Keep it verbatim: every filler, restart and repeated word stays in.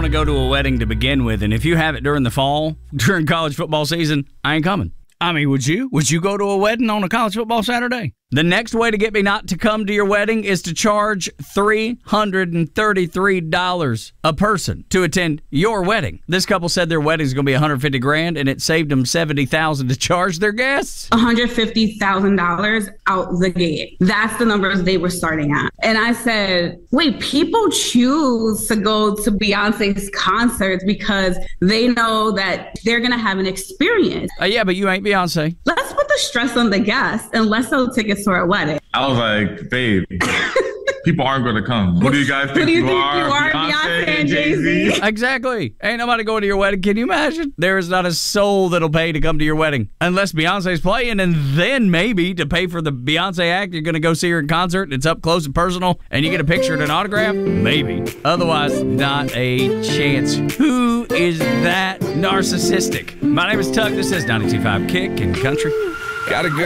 to go to a wedding to begin with, and if you have it during the fall, during college football season, I ain't coming. I mean, would you? Would you go to a wedding on a college football Saturday? The next way to get me not to come to your wedding is to charge three hundred thirty-three dollars a person to attend your wedding. This couple said their wedding is going to be one hundred fifty grand, and it saved them seventy thousand dollars to charge their guests. one hundred fifty thousand dollars out the gate. That's the numbers they were starting at. And I said, wait, people choose to go to Beyonce's concerts because they know that they're going to have an experience. Uh, yeah, but you ain't Beyonce. Let's put the stress on the guests and let's sell tickets for a wedding. I was like, babe, people aren't going to come. What do you guys think, Who do you, you, think are? you are? Beyonce, Beyonce and and Jay-Z? Jay-Z? Exactly. Ain't nobody going to your wedding. Can you imagine? There is not a soul that'll pay to come to your wedding unless Beyonce's playing, and then maybe to pay for the Beyonce act, you're going to go see her in concert, and it's up close and personal, and you get a picture and an autograph? Maybe. Otherwise, not a chance. Who is that narcissistic? My name is Tuck. This is ninety-two point five Kick and Country. Gotta go.